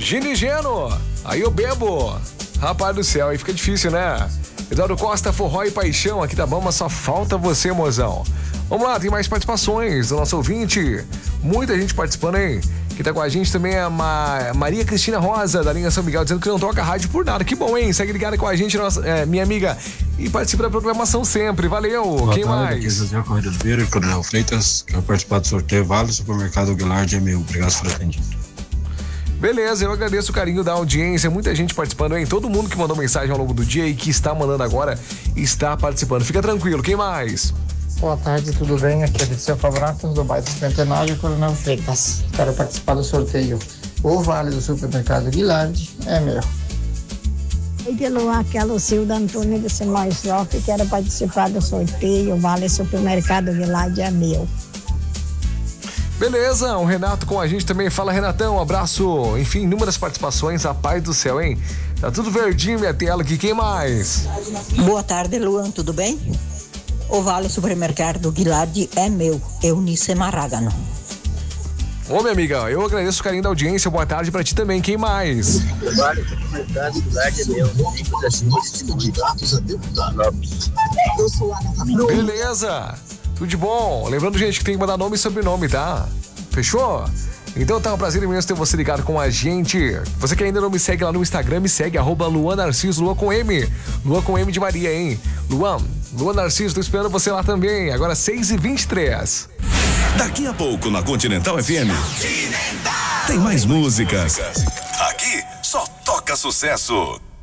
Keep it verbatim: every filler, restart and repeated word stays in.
Ginigeno, aí eu bebo. Rapaz do céu, aí fica difícil, né? Eduardo Costa, Forró e Paixão, aqui tá bom, mas só falta você, mozão. Vamos lá, tem mais participações do nosso ouvinte. Muita gente participando, hein? Que tá com a gente também é a Ma- Maria Cristina Rosa, da linha São Miguel, dizendo que não toca rádio por nada. Que bom, hein? Segue ligada com a gente, nossa, é, minha amiga. E participa da programação sempre. Valeu. Boa Quem tarde, mais? aqui é José Correia do Beira e Coronel Freitas. Quero participar do sorteio Vale Supermercado Aguilar de Emil. Obrigado por atendido. Beleza, eu agradeço o carinho da audiência, muita gente participando, hein? Todo mundo que mandou mensagem ao longo do dia e que está mandando agora está participando. Fica tranquilo, quem mais? Boa tarde, tudo bem? Aqui é Liceu Favoratos do bairro cinquenta e nove, Coronel Freitas. Quero participar do sorteio. O Vale do Supermercado Guilherme é meu. Oi, pelo aqui é a Lucilda Antônio de Simões Lopes, quero participar do sorteio. O Vale Supermercado Guilherme é meu. Beleza, o Renato com a gente também. Fala, Renatão, um abraço. Enfim, inúmeras participações, a paz do céu, hein? Tá tudo verdinho minha tela aqui, quem mais? Boa tarde, Luan, tudo bem? O Vale Supermercado Guilherme é meu, Eunice Maragano. Ô, minha amiga, eu agradeço o carinho da audiência, boa tarde pra ti também, quem mais? O Vale Supermercado Guilherme é meu, Nico da Silvestre, candidatos a deputado. Beleza, tudo de bom. Lembrando, gente, que tem que mandar nome e sobrenome, tá? Fechou? Então tá um prazer imenso ter você ligado com a gente. Você que ainda não me segue lá no Instagram, me segue, arroba Luan Narciso, Luan com M. Luan com M de Maria, hein? Luan, Luan Narciso, tô esperando você lá também. Agora seis e vinte e três. Daqui a pouco na Continental F M. Tem mais músicas. Aqui só toca sucesso.